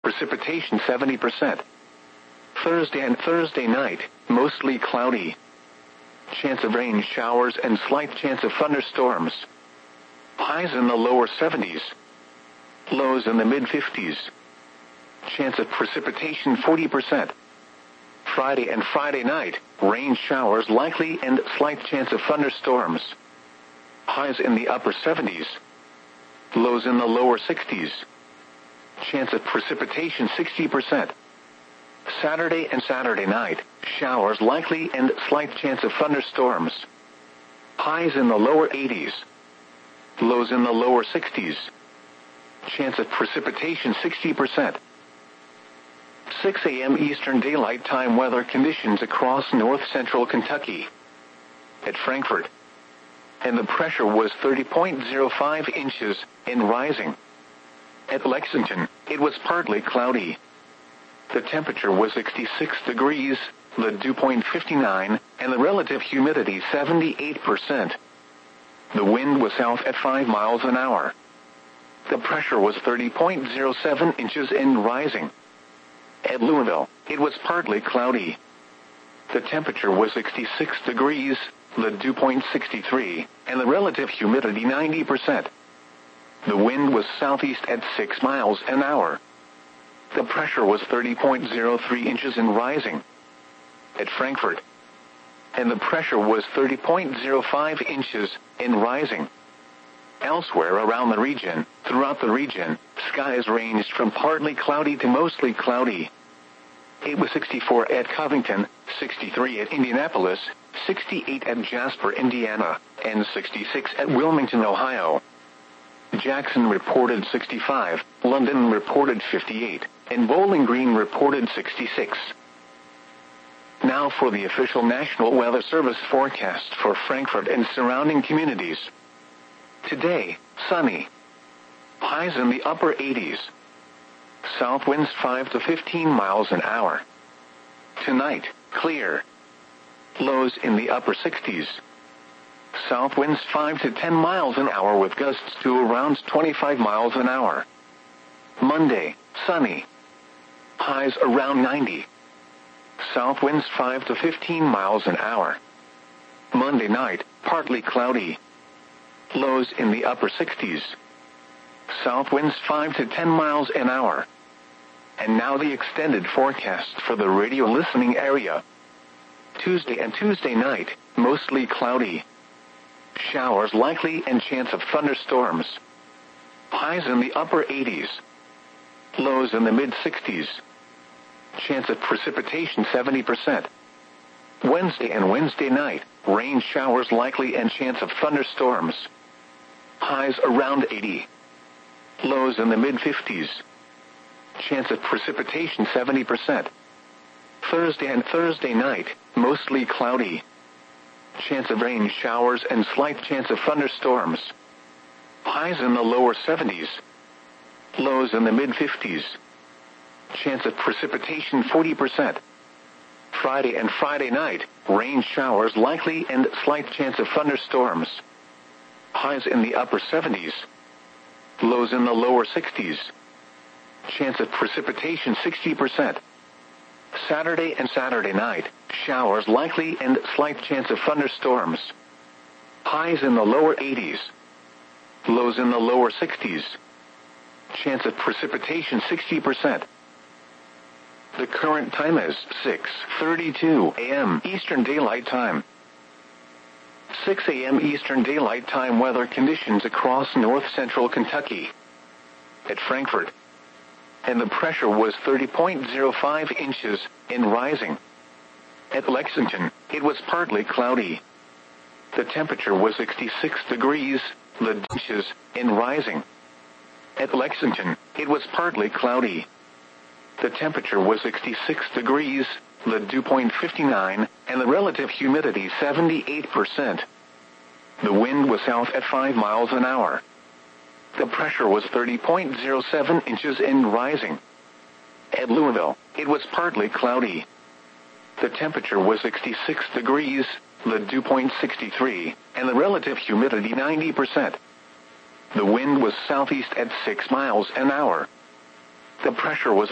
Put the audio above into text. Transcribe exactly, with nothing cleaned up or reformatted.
Precipitation seventy percent. Thursday and Thursday night, mostly cloudy. Chance of rain showers and slight chance of thunderstorms. Highs in the lower seventies. Lows in the mid fifties. Chance of precipitation forty percent. Friday and Friday night, rain showers likely and slight chance of thunderstorms. Highs in the upper seventies. Lows in the lower sixties. Chance of precipitation sixty percent. Saturday and Saturday night, showers likely and slight chance of thunderstorms. Highs in the lower eighties. Lows in the lower sixties. Chance of precipitation sixty percent. six a.m. Eastern Daylight Time weather conditions across north-central Kentucky. At Frankfort. And the pressure was thirty point zero five inches, and rising. At Lexington, it was partly cloudy. The temperature was sixty-six degrees, the dew point fifty-nine, and the relative humidity seventy-eight percent. The wind was south at five miles an hour. The pressure was thirty point zero seven inches and rising. At Louisville, it was partly cloudy. The temperature was sixty-six degrees, the dew point sixty-three, and the relative humidity ninety percent. The wind was southeast at six miles an hour. The pressure was thirty point zero three inches and rising. At Frankfort. And the pressure was thirty point zero five inches and rising. Elsewhere around the region, throughout the region, skies ranged from partly cloudy to mostly cloudy. It was sixty-four at Covington, sixty-three at Indianapolis, sixty-eight at Jasper, Indiana, and sixty-six at Wilmington, Ohio. Jackson reported sixty-five, London reported fifty-eight, and Bowling Green reported sixty-six. Now for the official National Weather Service forecast for Frankfort and surrounding communities. Today, sunny. Highs in the upper eighties. South winds five to fifteen miles an hour. Tonight, clear. Lows in the upper sixties. South winds five to ten miles an hour with gusts to around twenty-five miles an hour. Monday, sunny. Highs around ninety. South winds five to fifteen miles an hour. Monday night, partly cloudy. Lows in the upper sixties. South winds five to ten miles an hour. And now the extended forecast for the radio listening area. Tuesday and Tuesday night, mostly cloudy. Showers likely and chance of thunderstorms. Highs in the upper eighties. Lows in the mid sixties. Chance of precipitation seventy percent. Wednesday and Wednesday night, rain showers likely and chance of thunderstorms. Highs around eighty. Lows in the mid fifties. Chance of precipitation seventy percent. Thursday and Thursday night, mostly cloudy. Chance of rain showers and slight chance of thunderstorms. Highs in the lower seventies. Lows in the mid fifties. Chance of precipitation forty percent. Friday and Friday night, rain showers likely and slight chance of thunderstorms. Highs in the upper seventies. Lows in the lower sixties. Chance of precipitation sixty percent. Saturday and Saturday night, showers likely and slight chance of thunderstorms. Highs in the lower eighties. Lows in the lower sixties. Chance of precipitation sixty percent. The current time is six thirty-two a.m. Eastern Daylight Time. six a.m. Eastern Daylight Time weather conditions across north-central Kentucky. At Frankfort. And the pressure was thirty point zero five inches, and rising. At Lexington, it was partly cloudy. The temperature was sixty-six degrees, the inches, and rising. At Lexington, it was partly cloudy. The temperature was sixty-six degrees, the dew point fifty-nine, and the relative humidity seventy-eight percent. The wind was south at five miles an hour. The pressure was thirty point zero seven inches and rising. At Louisville, it was partly cloudy. The temperature was sixty-six degrees, the dew point sixty-three, and the relative humidity ninety percent. The wind was southeast at six miles an hour. The pressure was